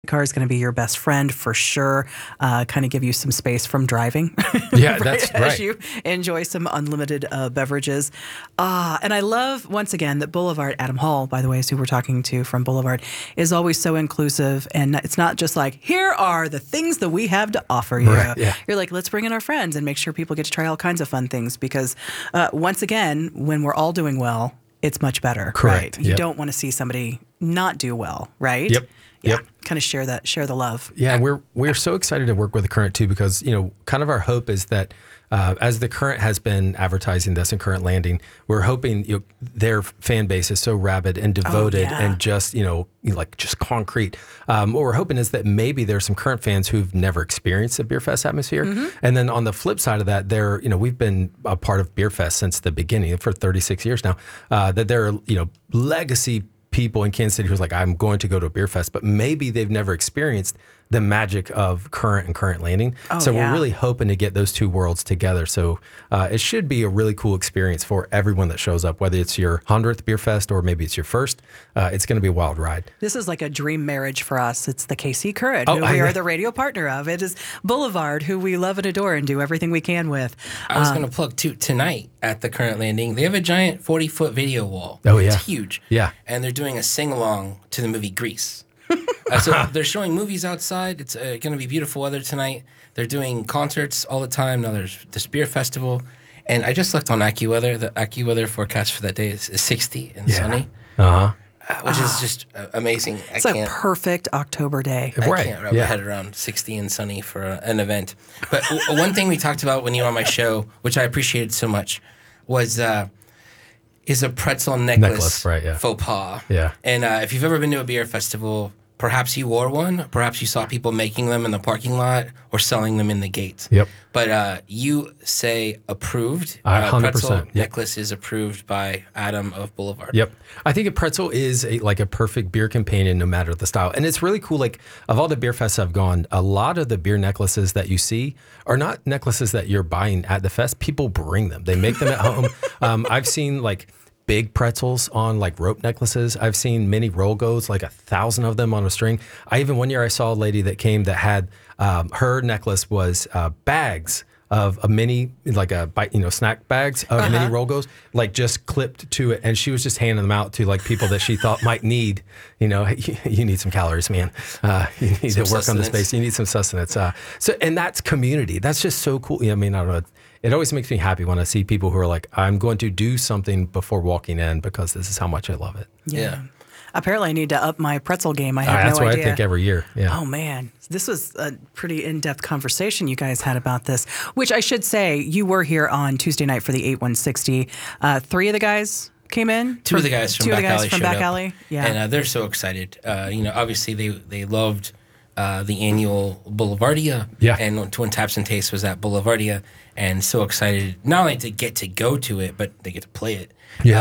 car is going to be your best friend for sure. Kind of give you some space from driving. Yeah, that's right. As you enjoy some unlimited beverages. And I love, once again, that Boulevard, Adam Hall, by the way, is who we're talking to from Boulevard, is always so inclusive. And it's not just like, here are the things that we have to offer you. Right, yeah. You're like, let's bring in our friends and make sure people get to try all kinds of fun things. Because once again, when we're all doing well, it's much better. Correct. Right? You don't want to see somebody not do well, right? Yep. Yeah, Yep. kind of share the love. Yeah, and we're so excited to work with the Current too, because kind of our hope is that as the Current has been advertising this and Current Landing, we're hoping their fan base is so rabid and devoted and just just concrete. What we're hoping is that maybe there's some Current fans who've never experienced a Beer Fest atmosphere, and then on the flip side of that, we've been a part of Beer Fest since the beginning for 36 years now. That there are legacy people in Kansas City who's like, I'm going to go to a Beer Fest, but maybe they've never experienced the magic of Current and Current Landing. We're really hoping to get those two worlds together. So it should be a really cool experience for everyone that shows up, whether it's your 100th Beer Fest or maybe it's your first. It's going to be a wild ride. This is like a dream marriage for us. It's the KC Current, who we are the radio partner of. It is Boulevard, who we love and adore and do everything we can with. I was going to plug tonight at the Current Landing. They have a giant 40-foot video wall. Oh, yeah. It's huge. Yeah. And they're doing a sing-along to the movie Grease. So they're showing movies outside. It's going to be beautiful weather tonight. They're doing concerts all the time. Now there's this beer festival. And I just looked on AccuWeather. The AccuWeather forecast for that day is 60 and sunny. Which is just amazing. It's a perfect October day. I can't wrap my head around 60 and sunny for an event. But one thing we talked about when you were on my show, which I appreciated so much, was is a pretzel necklace faux pas. Yeah. And if you've ever been to a beer festival, perhaps you wore one. Perhaps you saw people making them in the parking lot or selling them in the gates. Yep. But you say approved. 100%. Pretzel necklace is approved by Adam of Boulevard. Yep. I think a pretzel is like a perfect beer companion no matter the style. And it's really cool. Like, of all the beer fests I've gone, a lot of the beer necklaces that you see are not necklaces that you're buying at the fest. People bring them. They make them at home. I've seen like big pretzels on like rope necklaces. I've seen mini Rolgos, like 1,000 of them on a string. One year I saw a lady that came that had her necklace was bags of a mini, like snack bags of mini Rolgos, like just clipped to it. And she was just handing them out to like people that she thought might need, you need some calories, man. You need to work on the space. You need some sustenance. And that's community. That's just so cool. I mean, I don't know. It always makes me happy when I see people who are like, I'm going to do something before walking in because this is how much I love it. Yeah. Apparently, I need to up my pretzel game. I have That's no what idea. I think every year. Yeah. Oh, man. This was a pretty in-depth conversation you guys had about this, which I should say, you were here on Tuesday night for the 8160. 3 of the guys came in? Two of the guys from Back Alley. Yeah. And they're so excited. Obviously, they loved the annual Boulevardia. Yeah. And Twin Taps and Taste was at Boulevardia. And so excited, not only to get to go to it, but they get to play it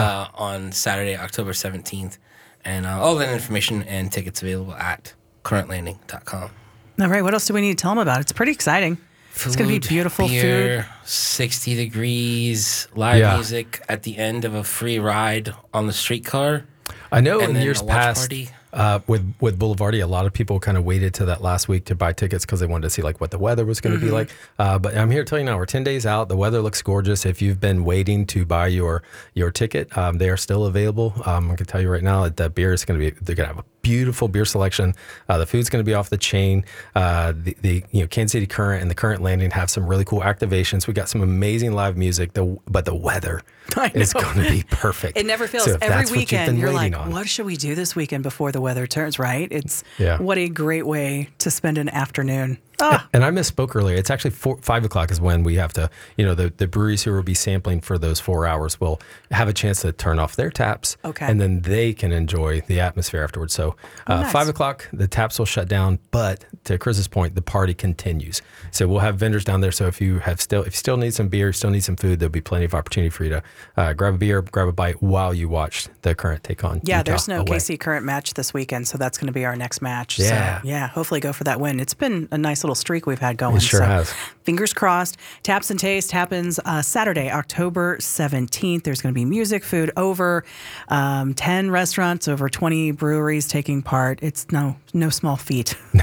on Saturday, October 17th. And all that information and tickets available at currentlanding.com. All right. What else do we need to tell them about? It's pretty exciting. It's going to be beautiful beer, food. 60 degrees, live music at the end of a free ride on the streetcar. I know in then years a watch past, party. with Boulevardia, a lot of people kind of waited to that last week to buy tickets because they wanted to see like what the weather was going to be like. But I'm here to tell you now, we're 10 days out. The weather looks gorgeous. If you've been waiting to buy your ticket, they are still available. I can tell you right now that the beer is they're going to have a beautiful beer selection. The food's going to be off the chain. The Kansas City Current and the Current Landing have some really cool activations. We got some amazing live music, but the weather is going to be perfect. It never fails. So Every weekend, you're like, what should we do this weekend before the weather turns, right? What a great way to spend an afternoon. And I misspoke earlier. It's actually 5 o'clock is when we have to, the breweries who will be sampling for those 4 hours will have a chance to turn off their taps. Okay. And then they can enjoy the atmosphere afterwards. So nice. 5 o'clock, the taps will shut down. But to Chris's point, the party continues. So we'll have vendors down there. So if you still need some beer, still need some food, there'll be plenty of opportunity for you to grab a beer, grab a bite while you watch the Current take on Utah there's no away. KC Current match this weekend. So that's going to be our next match. Yeah. So hopefully go for that win. It's been a nice little little streak we've had going. It sure has. Fingers crossed. Taps and Taste happens Saturday, October 17th. There's going to be music, food, over 10 restaurants, over 20 breweries taking part. It's no small feat.